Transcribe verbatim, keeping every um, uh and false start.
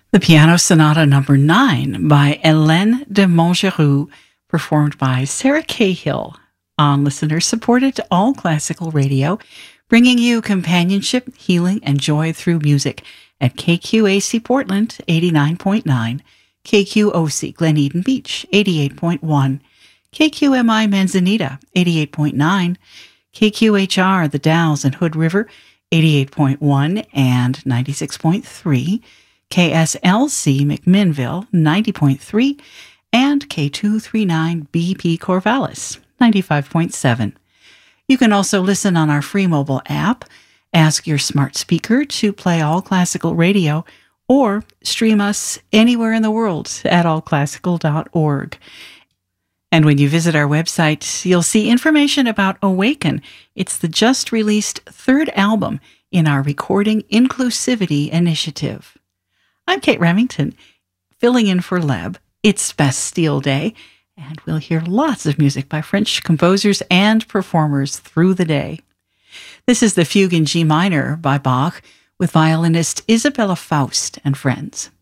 The Piano Sonata Number nine by Hélène de Montgeroux, performed by Sarah Cahill on listener-supported All Classical Radio, bringing you companionship, healing, and joy through music at K Q A C Portland, eighty-nine point nine, K Q O C Glen Eden Beach, eighty-eight point one, K Q M I Manzanita, eighty-eight point nine, K Q H R The Dalles and Hood River, eighty-eight point one and ninety-six point three, K S L C McMinnville, ninety point three, and K two thirty-nine B P Corvallis, ninety-five point seven. You can also listen on our free mobile app, ask your smart speaker to play All Classical Radio, or stream us anywhere in the world at all classical dot org. And when you visit our website, you'll see information about Awaken. It's the just-released third album in our Recording Inclusivity initiative. I'm Kate Remington, filling in for Leb. It's Bastille Day, and we'll hear lots of music by French composers and performers through the day. This is the Fugue in G minor by Bach with violinist Isabella Faust and friends.